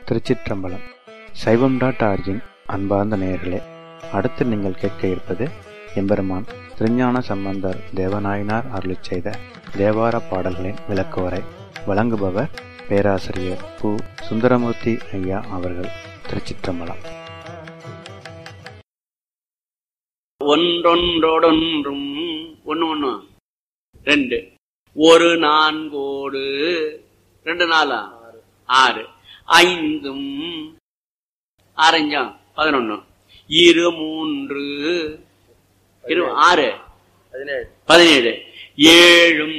திருச்சிற்றம்பலம். சைவம்.org-இன் அன்பார்ந்த நேயர்களே, அடுத்து நீங்கள் கேட்க இருப்பது எம்பெருமான் திருஞான சம்பந்தர் தேவநாயனார் அருளிச் செய்த தேவார பாடல்களின் விளக்குவரை. வழங்குபவர் பேராசிரியர் பு. சுந்தரமூர்த்தி ஐயா அவர்கள். திருச்சிற்றம்பலம். ஒன்றொன்றோடொன்றும் ஒன்று ரெண்டு, ஒரு நான்கோடு ரெண்டு நாளா ஆறு, ஐந்தும் ஆரஞ்சாம் 11, இரு மூன்று ஆறு 17, ஏழும்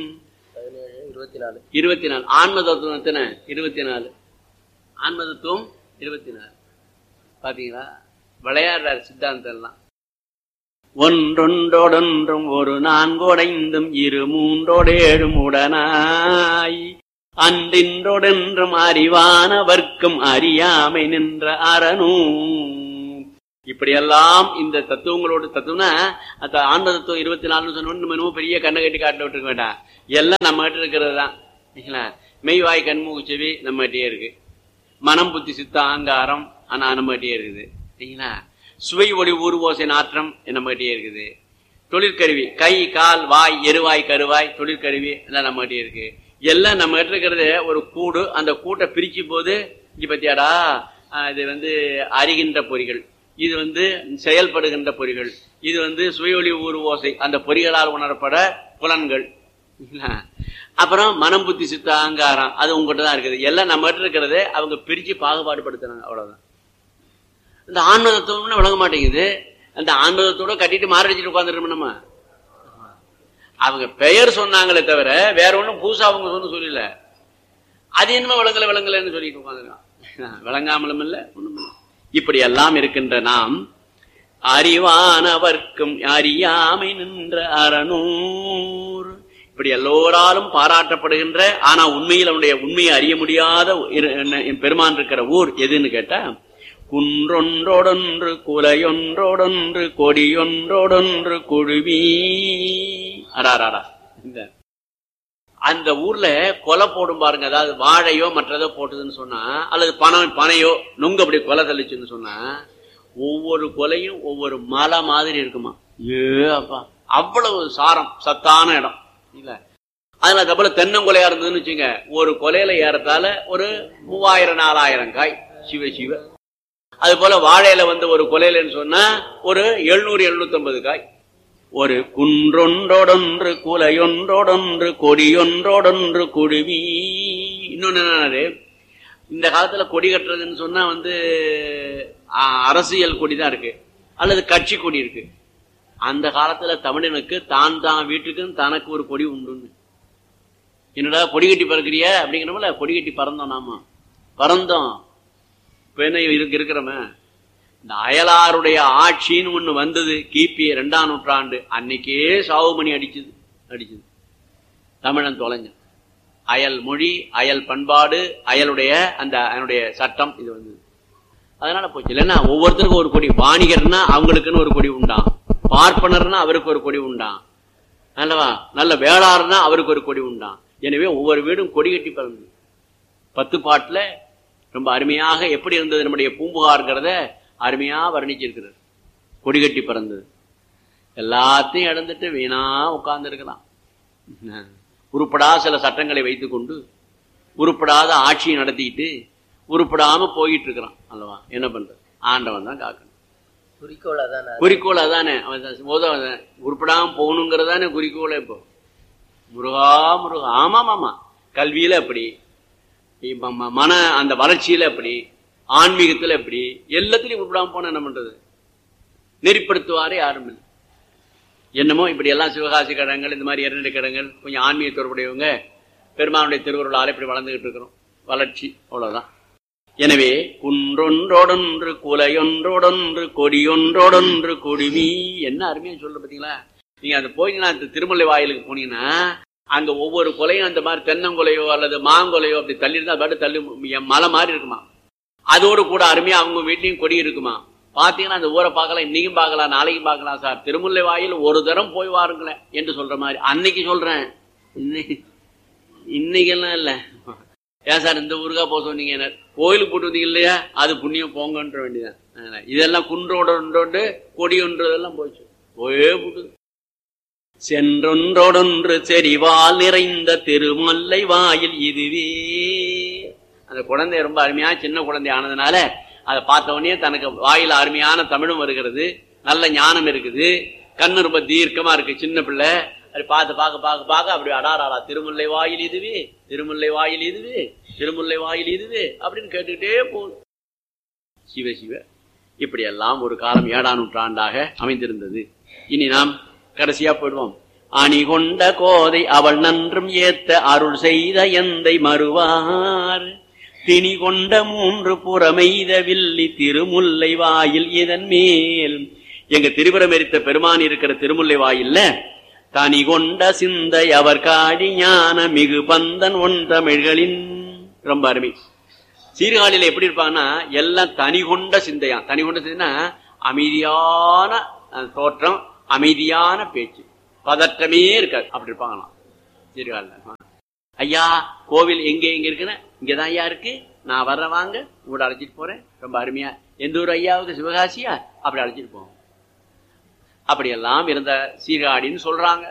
24. ஆன்ம தத்துவம் எத்தனை? 24. ஆன்ம தத்துவம் 24. பாத்தீங்களா, விளையாடுறார் சித்தாந்தம் எல்லாம். ஒன்றொன்றோடொன்றும் ஒரு நான்கோடைந்தும் இரு மூன்றோடேழும் உடனாய் அன்றின்றோடென்றும் அறிவானவர்க்கும் அறியாமை நின்ற அறனும். இப்படியெல்லாம் இந்த தத்துவங்களோட தத்துவம்னா ஆன்ம தத்துவம் 24 சொன்ன நம்ம பெரிய கண்ணை கட்டி காட்டில் விட்டுருக்க வேண்டாம். எல்லாம் நம்ம கிட்ட இருக்கிறது தான். மெய்வாய் கண்மூக்கு செவி நம்ம கிட்டே இருக்கு. மனம் புத்தி சித்த அகங்காரம் ஆனா நம்ம கிட்டே இருக்குது. சரிங்களா? சுவை ஒளி ஊர் ஓசை நாற்றம் நம்ம கிட்டே இருக்குது. தொழிற்கருவி கை கால் வாய் எருவாய் கருவாய் தொழிற்கருவி எல்லாம் நம்ம கிட்டே இருக்கு. எல்லாம் நம்ம கிட்ட இருக்கிறது ஒரு கூடு. அந்த கூட்டை பிரிக்கும் போது இங்க பத்தியாடா, இது அறிகின்ற பொறிகள், இது செயல்படுகின்ற பொறிகள், இது சுவையொலி ஊர் ஓசை அந்த பொறிகளால் உணரப்பட புலன்கள். அப்புறம் மனம் புத்தி சித்த அகங்காரம் அது உங்ககிட்ட தான் இருக்குது. எல்லாம் நம்ம கிட்ட இருக்கிறது அவங்க பிரிச்சு பாகுபாடுபடுத்துறாங்க. அவ்வளவுதான். இந்த ஆன்மதத்துவம்னு விளங்க மாட்டேங்குது. அந்த ஆன்மதத்தோட கட்டிட்டு மாரடிச்சுட்டு உட்காந்துருக்கோம் நம்ம. அவங்க பெயர் சொன்னாங்களே தவிர வேற ஒண்ணும் புதுசா அவங்க சொல்லல. அது என்னமோ விளங்கலன்னு சொல்லிட்டு உட்காந்துருக்கான். விளங்காமலும் இல்ல ஒண்ணும் இல்லை. இப்படி எல்லாம் இருக்கின்ற நாம் அறிவானவர்க்கும் அறியாமை நின்ற அறநூறு, இப்படி எல்லோராலும் பாராட்டப்படுகின்ற ஆனா உண்மையில் அவனுடைய உண்மையை அறிய முடியாத பெருமான் இருக்கிற ஊர் எதுன்னு கேட்டா, குன்றொன்றோடொன்று குலையொன்றோடொன்று கொடியொன்றோடொன்று குழுவி. அடாராடா, அந்த ஊர்ல கொலை போடும் பாருங்க. அதாவது வாழையோ மற்றதோ போட்டுதுன்னு சொன்னா, அல்லது பனையோ நுங்கு அப்படி கொலை தள்ளிச்சுன்னு சொன்னா, ஒவ்வொரு கொலையும் ஒவ்வொரு மலை மாதிரி இருக்குமா. அப்பா, அவ்வளவு சாரம் சத்தான இடம் இல்ல. அதனால தப்பல தென்னங்கொலையா இருந்ததுன்னு வச்சுங்க, ஒரு கொலையில ஏறத்தால ஒரு 3000-4000 காய். சிவ சிவ. அது போல வாழையில ஒரு கொலையிலன்னு சொன்னா ஒரு 700-750 காய். ஒரு குன்றொன்றோடொன்று குலையொன்றோடொன்று கொடியொன்றோடொன்று குழுவி. இன்னொன்னு என்ன, இந்த காலத்துல கொடி கட்டுறதுன்னு சொன்னா அரசியல் கொடி தான் இருக்கு, அல்லது கட்சி கொடி இருக்கு. அந்த காலத்துல தமிழனுக்கு தான் வீட்டுக்கு தனக்கு ஒரு கொடி உண்டுன்னு. என்னடா கொடி கட்டி பறக்கிறிய அப்படிங்கிறோம்ல, கொடி கட்டி பறந்தோம். நாம பறந்தோம். இப்ப என்ன இருக்கிறோமே, இந்த அயலாருடைய ஆட்சின்னு ஒண்ணு வந்தது கிபி 2ஆம் நூற்றாண்டு. அன்னைக்கே சாவுமணி அடிச்சது. தமிழன் தொலைஞ்ச அயல் மொழி, அயல் பண்பாடு, அயலுடைய அதனுடைய சட்டம் இது வந்தது. அதனால போச்சு. இல்லைன்னா ஒவ்வொருத்தருக்கும் ஒரு கொடி. வாணிகர்னா அவங்களுக்குன்னு ஒரு கொடி உண்டாம், பார்ப்பனர்னா அவருக்கு ஒரு கொடி உண்டாம், அல்லவா? நல்ல வேளாறுனா அவருக்கு ஒரு கொடி உண்டாம். எனவே ஒவ்வொரு வீடும் கொடி கட்டி பறந்தது. 10 பாட்டுல ரொம்ப அருமையாக எப்படி இருந்தது நம்முடைய பூம்புகார்ங்கிறத அருமையா வர்ணிச்சிருக்கிறது. கொடி கட்டி பறந்தது. எல்லாத்தையும் இழந்துட்டு வீணா உட்கார்ந்து இருக்கலாம். உருப்படாத சில சட்டங்களை வைத்துக் கொண்டு உருப்படாத ஆட்சியை நடத்திட்டு உருப்படாம போயிட்டு இருக்கிறான். அல்லவா? என்ன பண்றது? ஆண்டவன் தான் காக்கணும். குறிக்கோள் அதானே. உருப்படாம போகணுங்கிறதானே குறிக்கோளே. இப்போ முருகா முருகா. ஆமா, கல்வியில அப்படி, அந்த வளர்ச்சியில அப்படி, ஆன்மீகத்துல எப்படி, எல்லாத்திலையும் உருப்படாம போன என்ன பண்றது? நெறிப்படுத்துவாரே யாரும் இல்லை. என்னமோ இப்படி எல்லாம் சிவகாசி கடங்கள், இந்த மாதிரி இரண்டு கடங்கள் கொஞ்சம் ஆன்மீக தொடர்புடையவங்க பெருமானுடைய திருவருளால் இப்படி வளர்ந்துகிட்டு இருக்கிறோம். வளர்ச்சி அவ்வளவுதான். எனவே குன்றொன்றோடொன்று குலையொன்றோடொன்று கொடியொன்றோடொன்று கொடிவி. என்ன அருமையா சொல்ற பாத்தீங்களா? நீங்க அந்த போயிங்கன்னா திருமலை வாயிலுக்கு போனீங்கன்னா அங்க ஒவ்வொரு கொலையும் அந்த மாதிரி தென்னங்கொலையோ அல்லது மாங்கொலையோ அப்படி தள்ளி இருந்தா பாட்டு தள்ளி மலை மாதிரி இருக்குமா. அதோடு கூட அருமையா அவங்க வீட்லயும் கொடி இருக்குமா. பாத்தீங்கன்னா அந்த ஊரை பார்க்கலாம், இன்னைக்கும் பார்க்கலாம், நாளைக்கும் பார்க்கலாம். சார், திருமுல்லை வாயில் ஒரு தரம் போய் வாருங்களேன் என்று சொல்ற மாதிரி அன்னைக்கு சொல்றேன். இன்னைக்கெல்லாம் இல்ல. ஏன் சார் இந்த ஊருக்கா போக சொன்னீங்க? கோயிலுக்கு போட்டு வந்தீங்க இல்லையா, அது புண்ணியம் போங்கன்ற வேண்டியதான். இதெல்லாம் குன்றோடு கொடி ஒன்றதெல்லாம் போச்சு, போயே போட்டுது. சென்றொன்றொடொன்று செறிவால் நிறைந்த திருமல்லை வாயில் இதுவே. அந்த குழந்தை ரொம்ப அருமையா சின்ன குழந்தை ஆனதுனால அதை பார்த்த உடனே தனக்கு வாயில அருமையான தமிழும் வருகிறது, நல்ல ஞானம் இருக்குது, கண்ணு ரொம்ப தீர்க்கமா இருக்கு, சின்ன பிள்ளை. அது பார்த்து பார்க்க அப்படி அடாராடா திருமுல்லை வாயில் இதுவே, திருமுல்லை வாயில் இதுவே, திருமுல்லை வாயில் இதுவே அப்படின்னு கேட்டுக்கிட்டே போகுது. சிவ சிவ. இப்படி எல்லாம் ஒரு காலம் 7ஆம் நூற்றாண்டாக அமைந்திருந்தது. இனி நாம் கடைசியா போயிடுவோம். அணி கொண்ட கோதை அவள் நன்றும் ஏத்த அருள் செய்த எந்தை மறுவார் திணி கொண்ட 3 புறமெய்த வில்லி திருமுல்லை வாயில் இதன் மேல். எங்க திரிபுரம் எரித்த பெருமான் இருக்கிற திருமுல்லை வாயில்ல தனி கொண்ட சிந்தை அவர் காடி ஞான மிகு பந்தன் ஒன்றமிழ்களின். ரொம்ப அருமை. சீர்காழியில எப்படி இருப்பாங்கன்னா எல்லாம் தனி கொண்ட சிந்தையா. தனி கொண்ட சிந்தைனா அமைதியான தோற்றம், அமைதியான பேச்சு, பதற்றமே இருக்காது, அப்படி இருப்பாங்களாம் சீர்காழில. ஐயா கோவில் எங்க இருக்குன்னு, இங்கதான் ஐயா இருக்கு, நான் வர்ற வாங்க உங்களோட அழைச்சிட்டு போறேன். ரொம்ப அருமையா. எந்த ஒரு ஐயாவுக்கு சிவகாசியா அப்படி அழைச்சிட்டு போவோம். அப்படியெல்லாம் இருந்த சீர்காழின்னு சொல்றாங்க.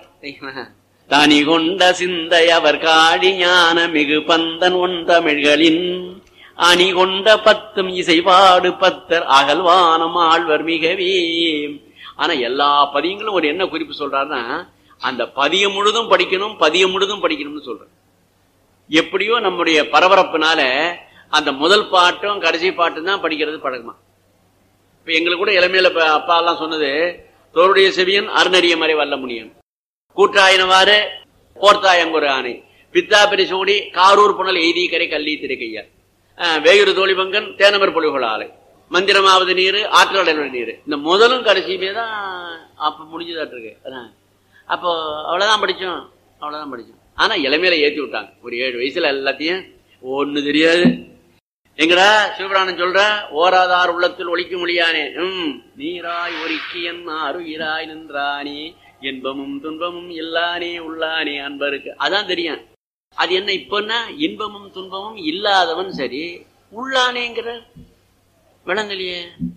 தனி கொண்ட சிந்தை அவர் காடி ஞான மிகு பந்தன் ஒன்றமிழ்களின் அணி கொண்ட 10 இசைபாடு 10 அகல்வானம் ஆழ்வர் மிகவே. ஆனா எல்லா பதியங்களும் ஒரு என்ன குறிப்பு சொல்றாருன்னா, அந்த பதியம் முழுதும் படிக்கணும், பதியம் முழுதும் படிக்கணும்னு சொல்றேன். எப்படியோ நம்முடைய பரபரப்புனால அந்த முதல் பாட்டும் கடைசி பாட்டும் தான் படிக்கிறது பழகுமா. இப்ப எங்களுக்கு கூட இளமையில அப்பா எல்லாம் சொன்னது, தோருடைய செவியன் அருணறிய மறை வல்ல முனியன், கூற்றாயினவாறு போர்த்தாயங்கொரு ஆணை, பித்தாபெரி சூடி காரூர் புனல் எய்தி கரை கல்லி திரைக்கையார், வேயுறு தோழிபங்கன் தேனமர் பொலிகொள் ஆலை, மந்திரமாவது நீர் ஆற்றல் நீர். இந்த முதலும் கடைசியுமே தான் அப்ப முடிஞ்சுதாட்டு இருக்கு. அப்போ அவ்வளவுதான் படிச்சோம். ஆனா இளமையில ஏத்தி விட்டாங்க. ஒரு 7 வயசுல எல்லாத்தையும் ஒண்ணு தெரியாது. எங்கடா சிவபிராணம் சொல்ற, ஓராதார் உள்ளத்தில் ஒழிக்க முடியானே, நீராய் ஒரிக்கியன் அருயிராய் நின்றானே, இன்பமும் துன்பமும் இல்லானே உள்ளானே அன்பருக்கு. அதான் தெரியும். அது என்ன இப்பன்னா, இன்பமும் துன்பமும் இல்லாதவன் சரி, உள்ளானேங்கிற விளங்கலையே.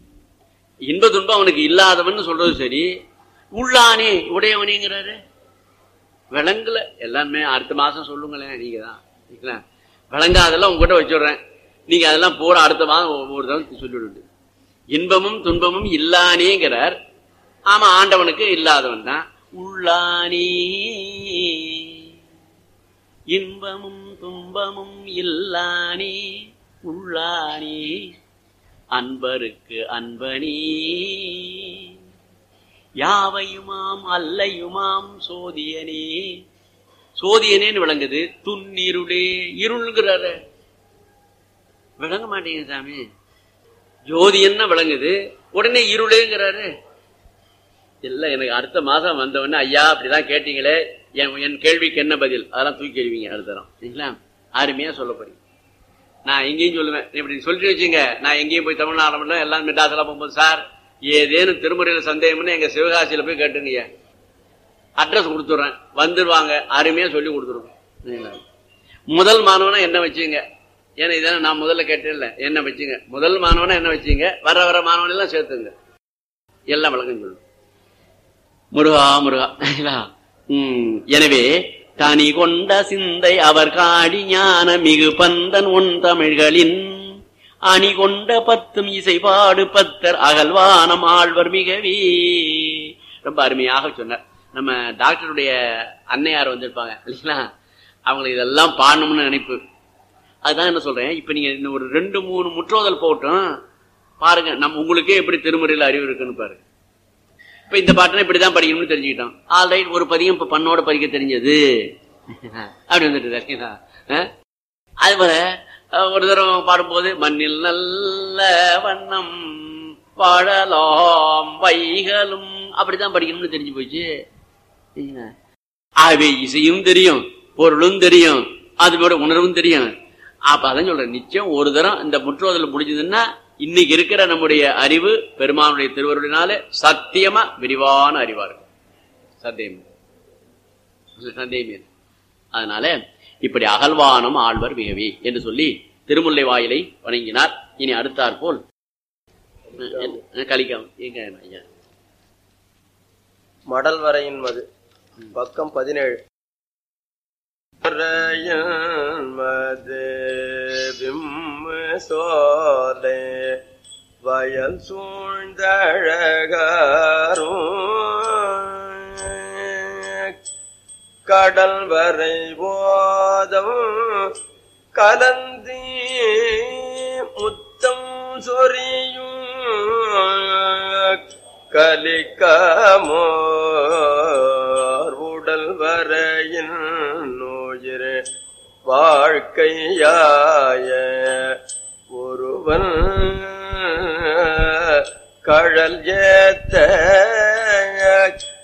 இன்ப துன்பம் அவனுக்கு இல்லாதவன் சொல்றது சரி, உள்ளானே உடையவனேங்கிறாரு விளங்கல. எல்லாமே அடுத்த மாசம் சொல்லுங்களேன். நீங்க தான் விளங்காதெல்லாம் உங்ககிட்ட வச்சுடுறேன், நீங்க அதெல்லாம் போற அடுத்த மாதம் ஒவ்வொரு தடவை சொல்லிவிடு. இன்பமும் துன்பமும் இல்லானேங்கிறார். ஆமா, ஆண்டவனுக்கு இல்லாதவன் தான். உள்ளானே இன்பமும் துன்பமும் இல்லானே உள்ளானே அன்பருக்கு அன்பனே யாவையுமாம் அல்லையுமாம் சோதியனே. சோதியனேன்னு விளங்குது. துன்னிருளே, இருள்கிறாரு விளங்க மாட்டேங்குது சாமி. ஜோதி என்ன விளங்குது, உடனே இருளேங்கிறாரு. இல்ல எனக்கு அடுத்த மாசம் வந்தவொடனே ஐயா அப்படிதான் கேட்டீங்களே, என் கேள்விக்கு என்ன பதில், அதெல்லாம் தூக்கி எழுவீங்க அடுத்த தரம். சரிங்களா? அருமையா சொல்ல போறீங்க. நான் எங்கேயும் சொல்லுவேன், இப்படி சொல்லிட்டு வச்சுங்க. நான் எங்கேயும் போய் தமிழ்நாடு எல்லாம் மெட்ராஸ்லாம் போகும்போது, சார் ஏதேனும் திருமுறையில சந்தேகம்னு எங்க சிவகாசியில போய் கேட்டுங்க, அட்ரஸ் கொடுத்துட்றேன், வந்துருவாங்க. அருமையா சொல்லி கொடுத்துருவோம். முதல் மாணவனா என்ன வச்சுங்க, ஏன்னா இதான நான் முதல்ல கேட்டேன்ல, என்ன வச்சுங்க. முதல் மாணவனா என்ன வச்சுங்க, வர மாணவன் எல்லாம் சேர்த்துங்க, எல்லாம் விளக்கம் சொல்லு. முருகா முருகா. எனவே தனி கொண்ட சிந்தை அவர் காடி ஞான மிகு பந்தன் ஒன் தமிழ்களின் அணி கொண்ட 10 இசைபாடு 10 அகல்வானம் ஆழ்வர் மிகவே. ரொம்ப அருமையாக சொன்னார். நம்ம டாக்டருடைய அன்னையார் வந்திருப்பாங்க இல்லைங்களா, அவங்களுக்கு இதெல்லாம் பாடணும்னு நினைப்பு. அதுதான் என்ன சொல்றேன், இப்ப நீங்க இன்னும் ஒரு 2-3 முற்றோதல் போட்டோம் பாருங்க, நம்ம உங்களுக்கே எப்படி திருமுறையில் அறிவு இருக்குன்னு பாருங்க. இப்ப இந்த பாட்டுனா இப்படிதான் படிக்கணும்னு தெரிஞ்சுக்கிட்டோம். ஆல்ரைட், ஒரு பதியம் இப்ப பண்ணோட படிக்க தெரிஞ்சது அப்படி வந்துட்டு. அது போல ஒரு தடவை பாடும்போது மண்ணில் நல்ல வண்ணம் வாழலாம் வைகளும் அப்படித்தான் படிக்கணும்னு தெரிஞ்சு போச்சு. ஆகவே இசையும் தெரியும், பொருளும் தெரியும், அதோட உணர்வும் தெரியும். அப்ப அதான் சொல்றேன், நிச்சயம் ஒரு தரம் இந்த முற்றோதல் முடிஞ்சதுன்னா இன்னைக்கு இருக்கிற நம்முடைய அறிவு பெருமானுடைய திருவருளினால சத்தியமா விரிவான அறிவா இருக்கும். சந்தேகமே. அதனால இப்படி அகழ்வானம் ஆழ்வர் மிகவே என்று சொல்லி திருமுல்லை வாயிலை வணங்கினார். இனி அடுத்தாற் போல் கலிக்காம எங்க ஐயா மடல் வரையின் மது பக்கம் 17. மது விம்மு சோலை வயல் சூழ்ந்தழகாரும் கடல் வரை போதம் கலந்தி முத்தம் சொரியும் கலிக்காமோர் உடல் வரையின் நோயிர் வாழ்க்கையாய ஒருவன் கழல் ஏத்த